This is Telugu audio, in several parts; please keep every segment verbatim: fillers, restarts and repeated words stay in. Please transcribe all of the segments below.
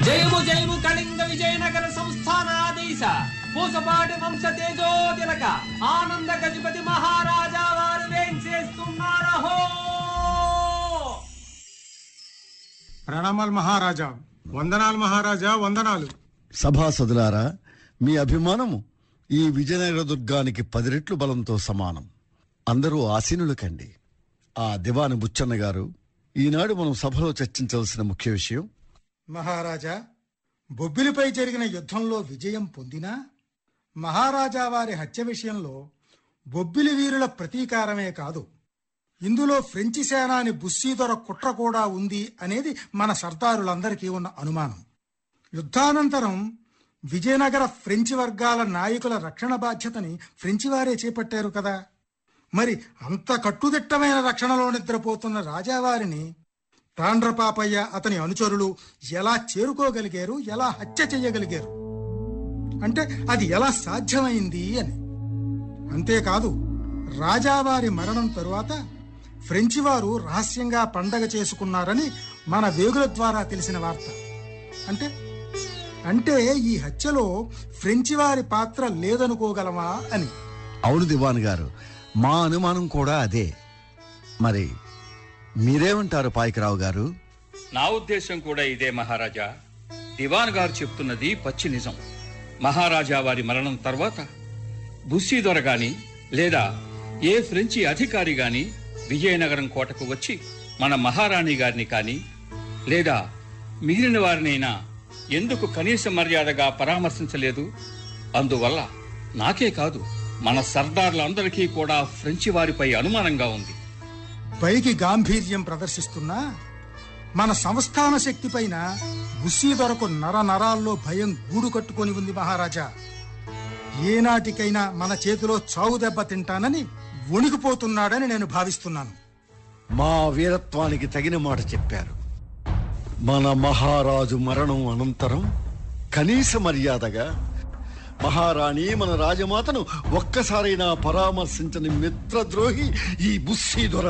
జయము జయము కళింగ విజయనగర సంస్థానాధీశ పూసపాటి వంశ తేజోతిలక ఆనంద గజపతి మహారాజా వారు వేంచేస్తున్నారహో. ప్రణామాలు మహారాజా. వందనాలు మహారాజా, వందనాలు. సభాసదులారా, మీ అభిమానము ఈ విజయనగర దుర్గానికి పది రెట్లు బలంతో సమానం. అందరూ ఆసీనులు కండి. ఆ దివాని బుచ్చన్న గారు, ఈనాడు మనం సభలో చర్చించవలసిన ముఖ్య విషయం. మహారాజా, బొబ్బిలిపై జరిగిన యుద్ధంలో విజయం పొందినా మహారాజా వారి హత్య విషయంలో బొబ్బిలి వీరుల ప్రతీకారమే కాదు, ఇందులో ఫ్రెంచి సేనాని బుస్సీదొర కుట్ర కూడా ఉంది అనేది మన సర్దారులందరికీ ఉన్న అనుమానం. యుద్ధానంతరం విజయనగర ఫ్రెంచి వర్గాల నాయకుల రక్షణ బాధ్యతని ఫ్రెంచి వారే చేపట్టారు కదా. మరి అంత కట్టుదిట్టమైన రక్షణలో నిద్రపోతున్న రాజావారిని తాండ్రపాపయ్య అతని అనుచరులు ఎలా చేరుకోగలిగారు, ఎలా హత్య చెయ్యగలిగారు అంటే అది ఎలా సాధ్యమైంది అని. అంతేకాదు, రాజావారి మరణం తరువాత ఫ్రెంచి వారు రహస్యంగా పండగ చేసుకున్నారని మన వేగుల ద్వారా తెలిసిన వార్త. అంటే అంటే ఈ హత్యలో ఫ్రెంచి వారి పాత్ర లేదనుకోగలమా అని. అవును దివాన్ గారు, మా అనుమానం కూడా అదే. మరి మీరేమంటారు పాయకరావు గారు? నా ఉద్దేశం కూడా ఇదే మహారాజా. దివాన్ గారు చెప్తున్నది పచ్చి నిజం. మహారాజా వారి మరణం తర్వాత బుస్సీదొర గాని లేదా ఏ ఫ్రెంచి అధికారి గాని విజయనగరం కోటకు వచ్చి మన మహారాణి గారిని కాని లేదా మిగిలిన వారినైనా ఎందుకు కనీస మర్యాదగా పరామర్శించలేదు? అందువల్ల నాకే కాదు, మన సర్దార్లందరికీ కూడా ఫ్రెంచి వారిపై అనుమానంగా ఉంది. పైకి గాంభీర్యం ప్రదర్శిస్తున్నా మన సంస్థాన శక్తి పైన బుస్సీదొరకు నర నరాల్లో భయం గూడు కట్టుకొని ఉంది మహారాజా. ఏనాటికైనా మన చేతిలో చావు దెబ్బ తింటానని వణికిపోతున్నాడని నేను భావిస్తున్నాను. మా వీరత్వానికి తగిన మాట చెప్పారు. మన మహారాజు మరణం అనంతరం కనీస మర్యాదగా మహారాణి మన రాజమాతను ఒక్కసారైనా పరామర్శించని మిత్రద్రోహి ఈ బుస్సీదొర.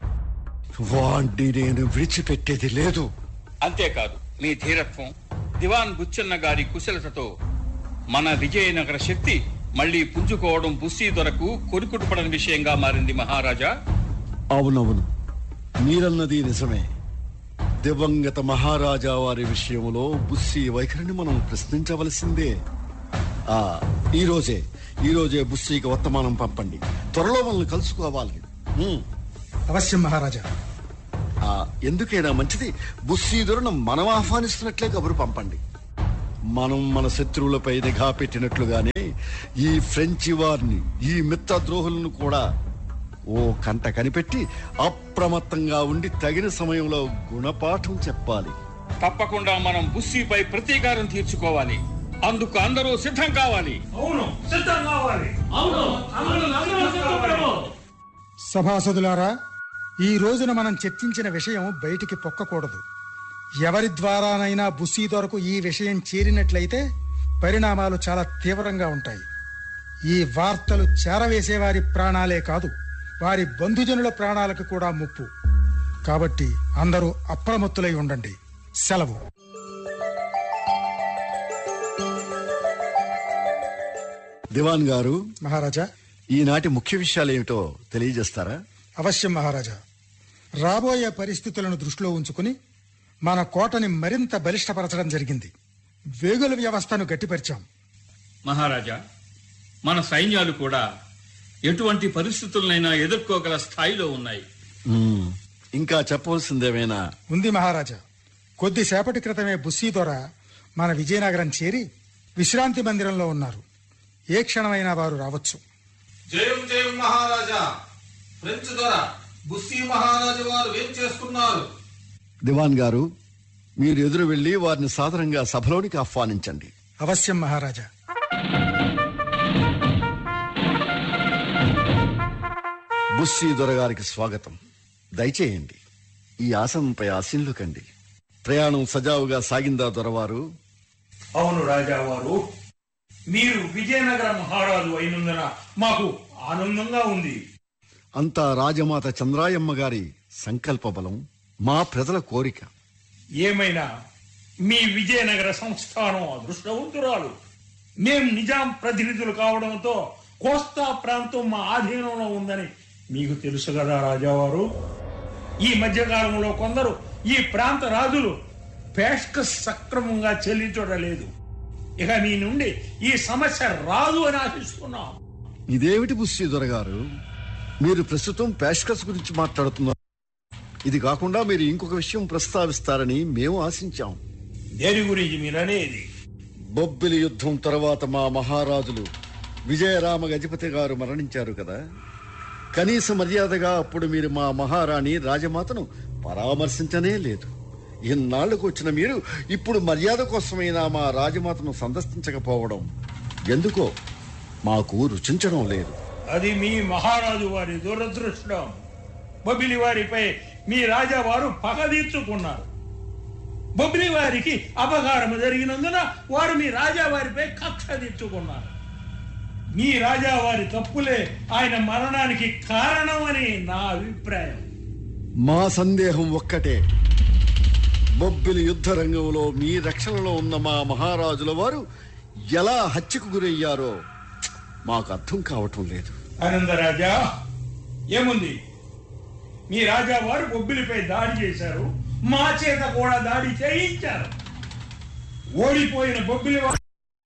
వాణ్ణి నేను విడిచిపెట్టేది లేదు. అంతేకాదు, మీ ధీరత్వం, దివాన్ బుచ్చన్న గారి కుశలతతో మన విజయనగర శక్తి మళ్లీ పుంజుకోవడం బుస్సీదొరకు కొరుకుటుపడని విషయంగా మారింది మహారాజా. అవునవును, మీరన్నది నిజమే. దివంగత మహారాజా వారి విషయంలో బుస్సీ వైఖరిని మనం ప్రశ్నించవలసిందే. ఆ ఈ రోజే ఈ రోజే బుస్సీకి వర్తమానం పంపండి. త్వరలో మనల్ని కలుసుకోవాలి. అవశ్యం మహారాజా. ఆ ఎందుకైనా మంచిది, బుస్సీదొరను మనం ఆహ్వానిస్తున్నట్లే కబురు పంపండి. మనం మన శత్రువులపై నిఘా పెట్టినట్లుగానే ఈ ఫ్రెంచి వారిని, ఈ మిత్రద్రోహులను కూడా ఓ కంట కనిపెట్టి అప్రమత్తంగా ఉండి తగిన సమయంలో గుణపాఠం చెప్పాలి. తప్పకుండా మనం బుస్సీపై ప్రతీకారం తీర్చుకోవాలి. అందుకు అందరూ సిద్ధం కావాలి. సభాసదులారా, ఈ రోజున మనం చర్చించిన విషయం బయటికి పొక్కకూడదు. ఎవరి ద్వారానైనా బుస్సీదొరకు ఈ విషయం చేరినట్లయితే పరిణామాలు చాలా తీవ్రంగా ఉంటాయి. ఈ వార్తలు చేరవేసేవారి ప్రాణాలే కాదు, వారి బంధుజనుల ప్రాణాలకు కూడా ముప్పు. కాబట్టి అందరూ అప్రమత్తులై ఉండండి. సెలవు. దివాన్ గారు, మహారాజా, ఈనాటి ముఖ్య విషయాలు ఏమిటో తెలియజేస్తారా? అవశ్యం మహారాజా. రాబోయే పరిస్థితులను దృష్టిలో ఉంచుకుని మన కోటని మరింత బలిష్టపరచడం జరిగింది. వేగుల వ్యవస్థను గట్టిపరిచాం. మహారాజా, మన సైన్యాలు కూడా ఎటువంటి పరిస్థితులనైనా ఎదుర్కోగల స్థాయిలో ఉన్నాయి. ఇంకా చెప్పవలసిందేమైనా ఉంది మహారాజా. కొద్దిసేపటి క్రితమే బుస్సీదొర మన విజయనగరం చేరి విశ్రాంతి మందిరంలో ఉన్నారు. ఏ క్షణమైనా వారు రావచ్చు. జయం జయం మహారాజా. ఫ్రెంచ్ దొర బుస్సీ మహారాజు వారు ఏం చేస్తున్నారు? దివాన్ గారు, మీరు ఎదురు వెళ్లి వారిని సాదరంగా సభలోనికి ఆహ్వానించండి. అవశ్యం మహారాజా. బుస్సీ దొరగారికి స్వాగతం. దయచేయండి. ఈ ఆసనంపై ఆసీనులు కండి. ప్రయాణం సజావుగా సాగిందా దొరవారు? అవును రాజావారు, మీరు విజయనగర మహారాజు అయినందున మాకు ఆనందంగా ఉంది. అంతా రాజమాత చంద్రాయమ్మ గారి సంకల్ప బలం, మా ప్రజల కోరిక. ఏమైనా మీ విజయనగర సంస్థానం అదృష్టవంతురాలు. మేం నిజాం ప్రతినిధులు కావడంతో కోస్తా ప్రాంతం మా ఆధీనంలో ఉందని మీకు తెలుసు కదా రాజావారు. ఈ మధ్యకాలంలో కొందరు ఈ ప్రాంత రాజులు పేష్కస్ సక్రమంగా చెల్లించడలేదు. ఇక మీ నుండి ఈ సమస్య రాదు అని ఆశిస్తున్నాం. ఇదేమిటి బుస్సీధర గారు, మీరు ప్రస్తుతం పేష్కస్ గురించి మాట్లాడుతున్నారు. ఇది కాకుండా మీరు ఇంకొక విషయం ప్రస్తావిస్తారని మేము ఆశించాం. దేని గురించి మీరనేది? బొబ్బిలి యుద్ధం తర్వాత మా మహారాజులు విజయరామ గజపతి గారు మరణించారు కదా. కనీస మర్యాదగా అప్పుడు మీరు మా మహారాణి రాజమాతను పరామర్శించనే లేదు. ఇన్నాళ్లకు వచ్చిన మీరు ఇప్పుడు మర్యాద కోసమైనా మా రాజమాతను సందర్శించకపోవడం ఎందుకో మాకు రుచించడం లేదు. అది మీ మహారాజు వారి దురదృష్టం. బొబ్బిలి వారిపై మీ రాజావారు పగ తీర్చుకున్నారు. బొబ్బిలి వారికి అపకారం జరిగినందున వారు మీ రాజావారిపై కక్ష తీర్చుకున్నారు. మీ రాజావారి తప్పులే ఆయన మరణానికి కారణమని నా అభిప్రాయం. మా సందేహం ఒక్కటే, బొబ్బిలి యుద్ధ రంగంలో మీ రక్షణలో ఉన్న మా మహారాజుల వారు ఎలా హత్యకు గురయ్యారో మాకు అర్థం కావటం లేదు. ఆనందరాజా, ఏముంది, మీ రాజా వారు బొబ్బిలిపై దాడి చేశారు, మా చేత కూడా దాడి చేయించారు. ఓడిపోయిన బొబ్బిలి వారు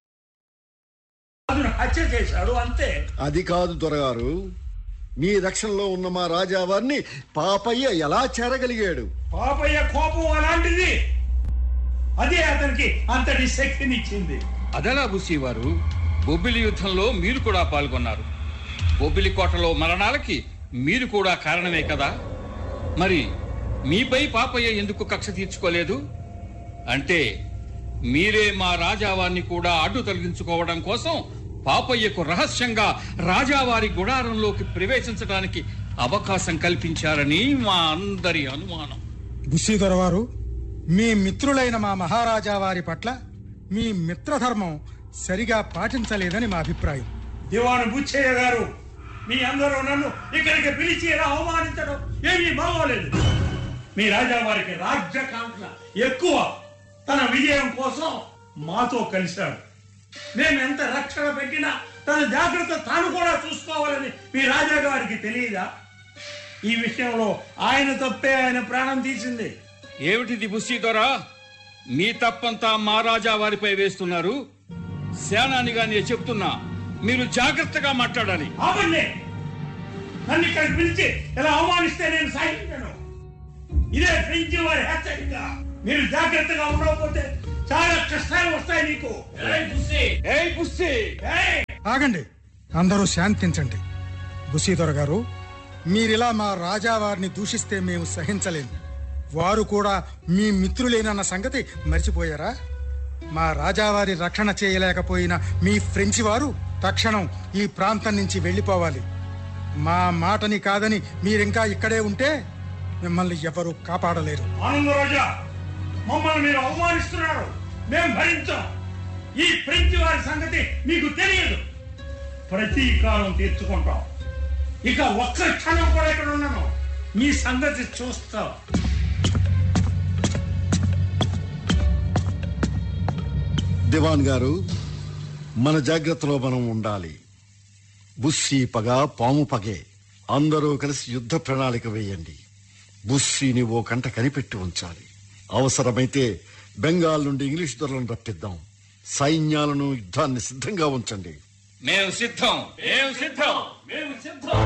హత్య చేశాడు, అంతే. అది కాదు దొరగారు, మీ రక్షణలో ఉన్న మా రాజా వారిని పాపయ్య ఎలా చేరగలిగాడు? పాపయ్య కోపం అలాంటిది, అదే అతనికి అంతటి శక్తినిచ్చింది. అదలా బుస్సీ వారు, బొబ్బిలి యుద్ధంలో మీరు కూడా పాల్గొన్నారు. బొబ్బిలి కోటలో మరణాలకి మీరు కూడా కారణమే కదా. మరి మీపై పాపయ్య ఎందుకు కక్ష తీర్చుకోలేదు? అంటే మీరే మా రాజావారిని కూడా అడ్డు తొలగించుకోవడం కోసం పాపయ్యకు రహస్యంగా రాజావారి గుడారంలోకి ప్రవేశించడానికి అవకాశం కల్పించారని మా అందరి అనుమానం. బుస్సీధర వారు, మీ మిత్రులైన మా మహారాజా వారి పట్ల మీ మిత్రధర్మం సరిగా పాటించలేదని మా అభిప్రాయం. దివాను బుచ్చయ్య గారు, మీ అందరూ నన్ను ఇక్కడికి పిలిచి ఇలా అవమానించడం ఏమీ బాగోలేదు. మీ రాజావారికి రాజ్యకాంక్ష ఎక్కువ. తన విజయం కోసం మాతో కలిశాడు. మేము ఎంత రక్షణ పెట్టినా తన జాగ్రత్త తాను కూడా చూసుకోవాలని మీ రాజాగారికి తెలియదా? ఈ విషయంలో ఆయన తప్పే ఆయన ప్రాణం తీసింది. ఏమిటిది బుస్సీ దొరా, మీ తప్పంతా మా రాజా వారిపై వేస్తున్నారు? సేనానిగా నేను చెప్తున్నా, మీరు జాగ్రత్తగా మాట్లాడాలి. ఆపండి, నన్ను ఇక్కడికి పిలిచి ఇలా అవమానిస్తే నేను సాగించను. ఇదే ఫ్రెంచి వారి హెచ్చరిక. మీరు జాగ్రత్తగా ఉండకపోతే చాలా కష్టాలు వస్తాయి నీకు. ఆగండి, అందరూ శాంతించండి. బుస్సీధర గారు, మీరిలా మా రాజావారిని దూషిస్తే మేము సహించలేము. వారు కూడా మీ మిత్రులేనన్న సంగతి మర్చిపోయారా? మా రాజావారి రక్షణ చేయలేకపోయిన మీ ఫ్రెంచి వారు తక్షణం ఈ ప్రాంతం నుంచి వెళ్ళిపోవాలి. మా మాటని కాదని మీరింకా ఇక్కడే ఉంటే మిమ్మల్ని ఎవరు కాపాడలేరు. ఆనందరాజా, మమ్మల్ని మీరు అవమానిస్తున్నారు, మేము భరించాం. ఈ ఫ్రెంచి వారి సంగతి మీకు తెలియదు. ప్రతీకారం తీర్చుకుంటాం. ఇక ఒక్క క్షణం కూడా ఇక్కడ ఉన్నాను, మీ సంగతి చూస్తాం. దివాన్ గారు, మన జాగ్రత్తలో మనం ఉండాలి. బుస్సీ పగ పాము పగే. అందరూ కలిసి యుద్ధ ప్రణాళిక వేయండి. బుస్సీని ఓ కంట కనిపెట్టి ఉంచాలి. అవసరమైతే బెంగాల్ నుండి ఇంగ్లీష్ దొరలను రప్పిద్దాం. సైన్యాలను యుద్ధాన్ని సిద్ధంగా ఉంచండి. మేము సిద్ధం, మేము సిద్ధం, మేము సిద్ధం.